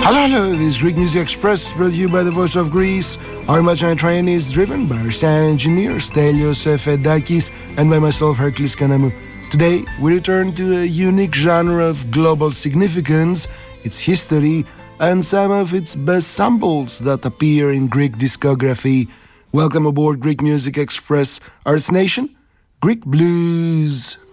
Hello, this is Greek Music Express, brought to you by the Voice of Greece. Our imaginary train is driven by our sound engineer, Stelios Efedakis, and by myself, Hercules Kanamou. Today, we return to a unique genre of global significance, its history, and some of its best samples that appear in Greek discography. Welcome aboard Greek Music Express, Arts Nation, Greek Blues.